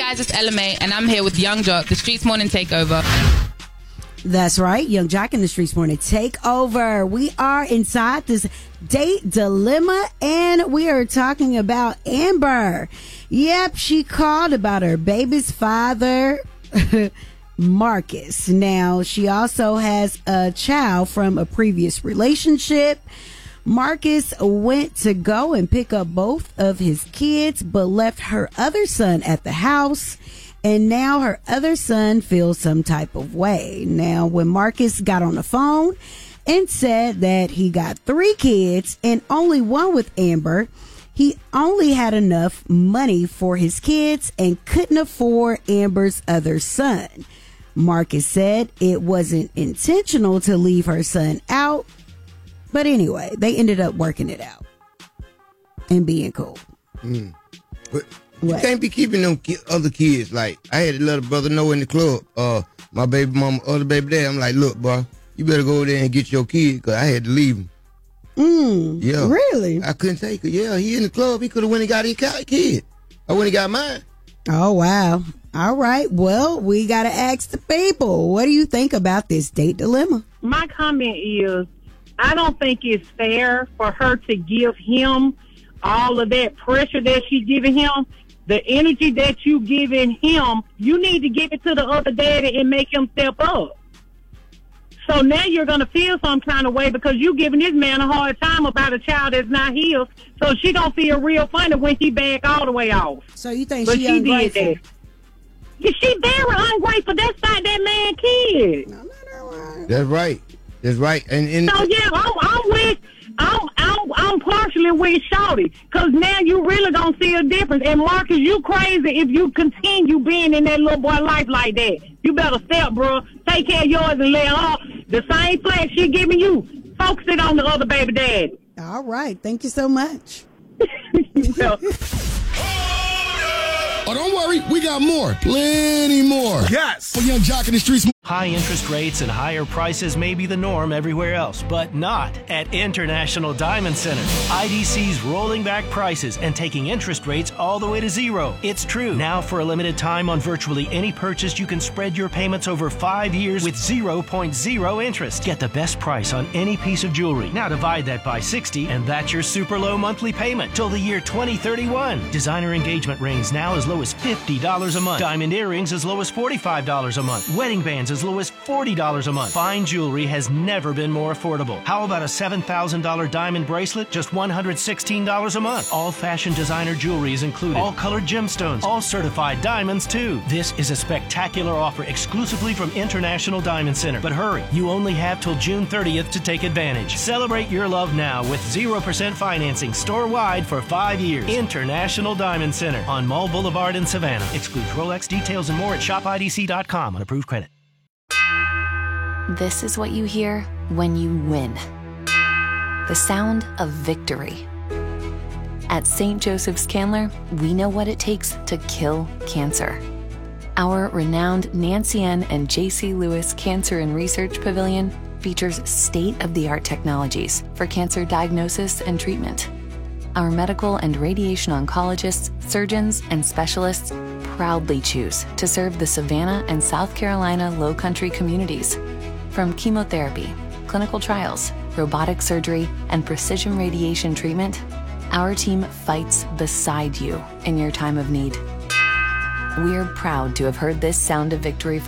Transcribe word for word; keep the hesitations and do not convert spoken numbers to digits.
guys, it's Ella May, and I'm here with Young Jock, the Streets Morning Takeover. That's right, Young Jock in the Streets Morning Takeover. We are inside this date dilemma, and we are talking about Amber. Yep, she called about her baby's father, Marcus. Now, she also has a child from a previous relationship. Marcus went to go and pick up both of his kids, but left her other son at the house. And now her other son feels some type of way. Now, when Marcus got on the phone and said that he got three kids and only one with Amber, he only had enough money for his kids and couldn't afford Amber's other son. Marcus said it wasn't intentional to leave her son out. But anyway, they ended up working it out and being cool. Mm. But you what? Can't be keeping them ki- other kids. Like, I had to let a brother know in the club, uh, my baby mama, other baby dad, I'm like, look, boy, you better go over there and get your kid, because I had to leave him. Mm, yeah. Really? I couldn't take it. Yeah, he in the club. He could have went and got his kid. I went and got mine. Oh, wow. All right. Well, we got to ask the people. What do you think about this date dilemma? My comment is, I don't think it's fair for her to give him all of that pressure that she's giving him. The energy that you giving him, you need to give it to the other daddy and make him step up. So now you're going to feel some kind of way because you giving this man a hard time about a child that's not his. So she going to feel real funny when he back all the way off. So you think but she, she ungrateful? did that. Yeah, she very ungrateful. That's not that man kid. No, no, no. That's right. That's right. And, and so yeah, I'm, I'm with, I'm, I'm, I'm partially with Shawty, because now you really gonna see a difference. And Marcus, you crazy if you continue being in that little boy life like that. You better step, bro. Take care of yours and let her the same flag she giving you. Focus it on the other baby dad. All right, thank you so much. so, Oh, don't worry. We got more. Plenty more. Yes. For Young Jock in the Streets. High interest rates and higher prices may be the norm everywhere else, but not at International Diamond Center. I D C's rolling back prices and taking interest rates all the way to zero. It's true. Now, for a limited time on virtually any purchase, you can spread your payments over five years with zero point zero interest. Get the best price on any piece of jewelry. Now divide that by sixty, and that's your super low monthly payment till the year twenty thirty-one. Designer engagement rings now as low as fifty dollars a month. Diamond earrings as low as forty-five dollars a month. Wedding bands as low as forty dollars a month. Fine jewelry has never been more affordable. How about a seven thousand dollars diamond bracelet, just one hundred sixteen dollars a month? All fashion designer jewelry is included. All colored gemstones. All certified diamonds, too. This is a spectacular offer exclusively from International Diamond Center. But hurry, you only have till June thirtieth to take advantage. Celebrate your love now with zero percent financing store-wide for five years. International Diamond Center on Mall Boulevard in Savannah. Excludes Rolex. Details and more at shop I D C dot com on approved credit. This is what you hear when you win. The sound of victory. At Saint Joseph's Candler, we know what it takes to kill cancer. Our renowned Nancy N. and J C. Lewis Cancer and Research Pavilion features state-of-the-art technologies for cancer diagnosis and treatment. Our medical and radiation oncologists, surgeons, and specialists proudly choose to serve the Savannah and South Carolina Low Country communities. From chemotherapy, clinical trials, robotic surgery, and precision radiation treatment, our team fights beside you in your time of need. We're proud to have heard this sound of victory